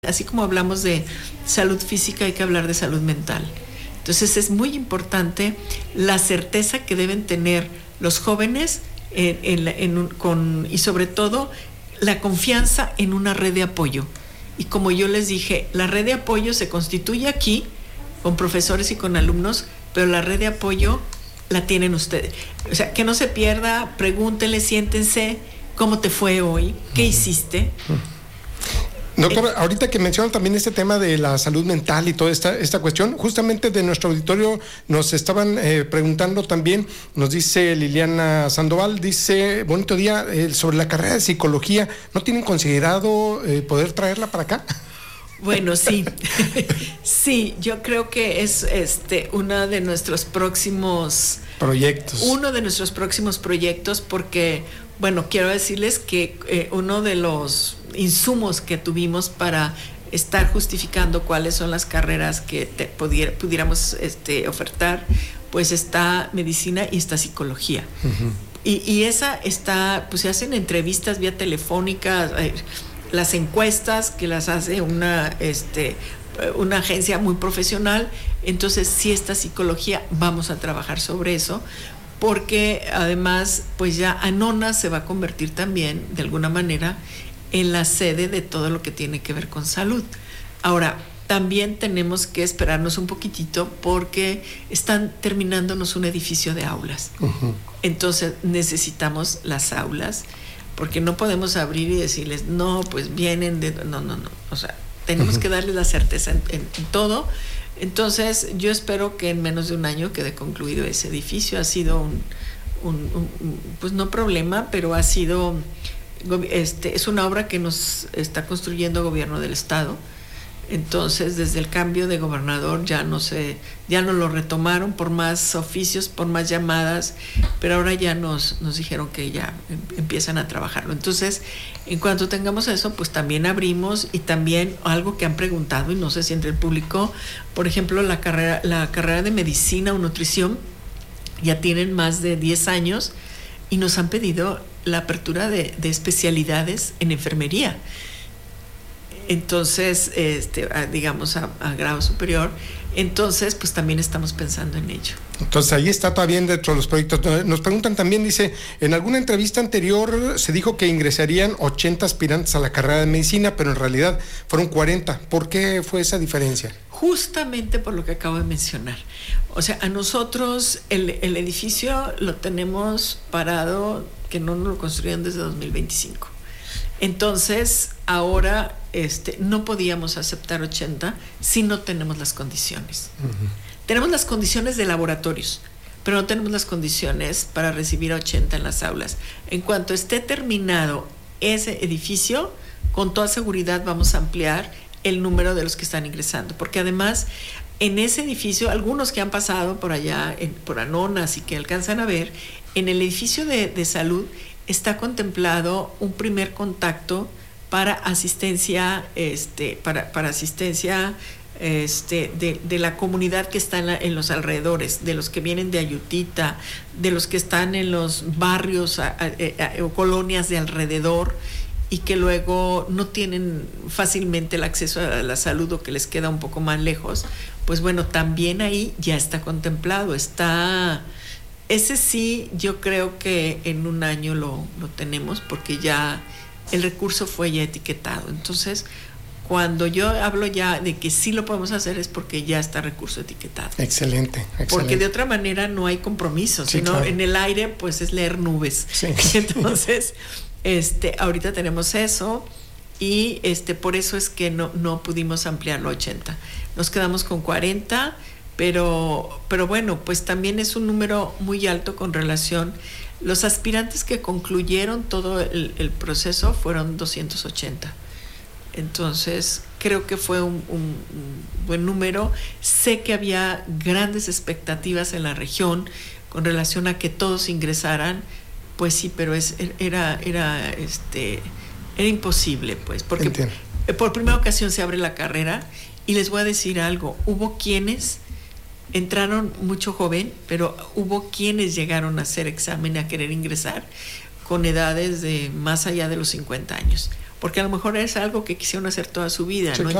Así como hablamos de salud física, hay que hablar de salud mental. Entonces es muy importante la certeza que deben tener los jóvenes y sobre todo la confianza en una red de apoyo. Y como yo les dije, la red de apoyo se constituye aquí con profesores y con alumnos, pero la red de apoyo la tienen ustedes. O sea, que no se pierda, pregúntenle, siéntense, ¿cómo te fue hoy? ¿Qué hiciste? Doctora, ahorita que mencionan también este tema de la salud mental y toda esta cuestión, justamente de nuestro auditorio nos estaban preguntando también, nos dice Liliana Sandoval, dice, bonito día, sobre la carrera de psicología, ¿no tienen considerado poder traerla para acá? Bueno, sí, sí, yo creo que es uno de nuestros próximos proyectos. Uno de nuestros próximos proyectos, porque, bueno, quiero decirles que uno de los insumos que tuvimos para estar justificando cuáles son las carreras que pudiéramos ofertar, pues está medicina y está psicología. Uh-huh. Y esa está, pues se hacen entrevistas vía telefónica, las encuestas que las hace una agencia muy profesional. Entonces, si esta psicología, vamos a trabajar sobre eso, porque además, pues ya Anona se va a convertir también, de alguna manera, en la sede de todo lo que tiene que ver con salud. Ahora, también tenemos que esperarnos un poquitito porque están terminándonos un edificio de aulas. Uh-huh. Entonces, necesitamos las aulas, porque no podemos abrir y decirles, no, pues vienen de... No. O sea, tenemos uh-huh. que darles la certeza en todo. Entonces, yo espero que en menos de un año quede concluido ese edificio. Ha sido pues no problema, pero ha sido... es una obra que nos está construyendo el gobierno del estado. Entonces, desde el cambio de gobernador ya no lo retomaron por más oficios, por más llamadas, pero ahora ya nos dijeron que ya empiezan a trabajarlo. Entonces, en cuanto tengamos eso, pues también abrimos. Y también algo que han preguntado, y no sé si entre el público, por ejemplo, la carrera de medicina o nutrición, ya tienen más de 10 años y nos han pedido la apertura de especialidades en enfermería. Entonces, digamos a grado superior. Entonces, pues también estamos pensando en ello. Entonces, ahí está también dentro de los proyectos. Nos preguntan también, dice, en alguna entrevista anterior se dijo que ingresarían 80 aspirantes a la carrera de medicina, pero en realidad fueron 40. ¿Por qué fue esa diferencia? Justamente por lo que acabo de mencionar. O sea, a nosotros el edificio lo tenemos parado, que no nos lo construyeron desde 2025. Entonces, ahora no podíamos aceptar 80 si no tenemos las condiciones. Uh-huh. Tenemos las condiciones de laboratorios, pero no tenemos las condiciones para recibir a 80 en las aulas. En cuanto esté terminado ese edificio, con toda seguridad vamos a ampliar el número de los que están ingresando, porque además en ese edificio, algunos que han pasado por allá, por Anonas y que alcanzan a ver, en el edificio de salud está contemplado un primer contacto para asistencia, para asistencia de la comunidad que está en los alrededores, de los que vienen de Ayutita, de los que están en los barrios o colonias de alrededor y que luego no tienen fácilmente el acceso a la salud o que les queda un poco más lejos. Pues bueno, también ahí ya está contemplado, ese sí, yo creo que en un año lo tenemos, porque ya el recurso fue ya etiquetado. Entonces, cuando yo hablo ya de que sí lo podemos hacer, es porque ya está recurso etiquetado. Excelente. Porque de otra manera no hay compromiso, sí, sino claro. En el aire pues es leer nubes. Sí. Entonces, ahorita tenemos eso y por eso es que no pudimos ampliarlo a 80. Nos quedamos con 40. Pero bueno, pues también es un número muy alto con relación. Los aspirantes que concluyeron todo el proceso fueron 280. Entonces, creo que fue un buen número. Sé que había grandes expectativas en la región con relación a que todos ingresaran. Pues sí, pero era imposible, pues, porque Entiendo. Por primera ocasión se abre la carrera y les voy a decir algo. Hubo quienes entraron mucho joven, pero hubo quienes llegaron a hacer examen, a querer ingresar con edades de más allá de los 50 años. porque a lo mejor es algo que quisieron hacer toda su vida, sí, ¿no? Claro.